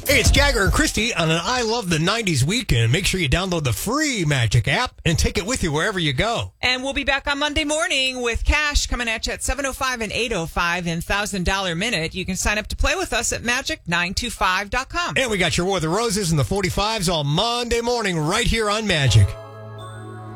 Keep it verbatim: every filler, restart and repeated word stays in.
Hey, it's Jagger and Christy on an I Love the nineties weekend. Make sure you download the free Magic app and take it with you wherever you go. And we'll be back on Monday morning with Cash coming at you at seven oh five and eight oh five in one thousand dollars Minute. You can sign up to play with us at magic nine two five dot com. And we got your War of the Roses and the forty-fives all Monday morning right here on Magic.